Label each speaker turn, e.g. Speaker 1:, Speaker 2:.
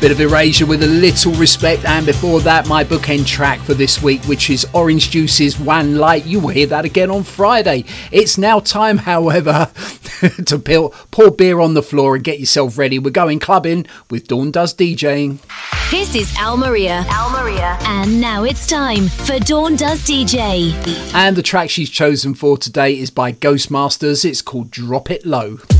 Speaker 1: Bit of Erasure with A Little Respect, and before that my bookend track for this week, which is Orange Juice's One Light. You will hear that again on Friday. It's now time, however, to pour beer on the floor and get yourself ready. We're going clubbing with Dawn Does DJing.
Speaker 2: This is Al Maria. And now it's time for Dawn Does DJ.
Speaker 1: And the track she's chosen for today is by Ghostmasters. It's called Drop It Low.